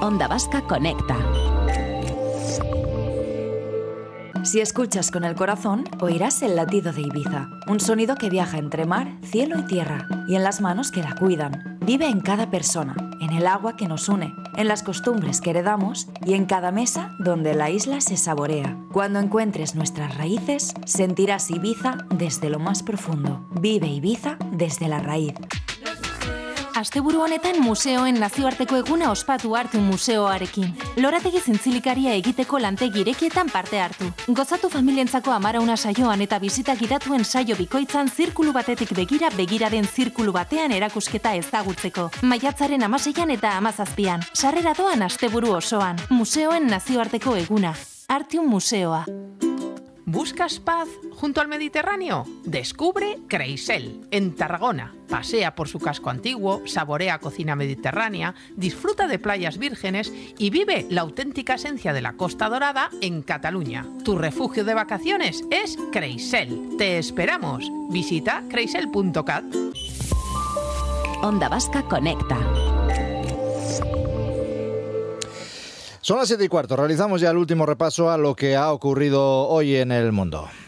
Onda Vasca Conecta. Si escuchas con el corazón, oirás el latido de Ibiza, un sonido que viaja entre mar, cielo y tierra, y en las manos que la cuidan. Vive en cada persona, en el agua que nos une, en las costumbres que heredamos y en cada mesa donde la isla se saborea. Cuando encuentres nuestras raíces, sentirás Ibiza desde lo más profundo. Vive Ibiza desde la raíz. Asteburu honetan museoen nazioarteko eguna ospatu hartu museoarekin. Lorategi zintzilikaria egiteko lantegi irekietan parte hartu. Gozatu familientzako amarauna saioan eta bisita gidatuen saio bikoitzan zirkulu batetik begira den zirkulu batean erakusketa ezagutzeko. Maiatzaren 16an eta 17an. Sarrera doan asteburu osoan. Museoen nazioarteko eguna. Artium Museoa. ¿Buscas paz junto al Mediterráneo? Descubre Creisel, en Tarragona. Pasea por su casco antiguo, saborea cocina mediterránea, disfruta de playas vírgenes y vive la auténtica esencia de la Costa Dorada en Cataluña. Tu refugio de vacaciones es Creisel. ¡Te esperamos! Visita creisel.cat. Onda Vasca Conecta. Son las 7:15. Realizamos ya el último repaso a lo que ha ocurrido hoy en el mundo.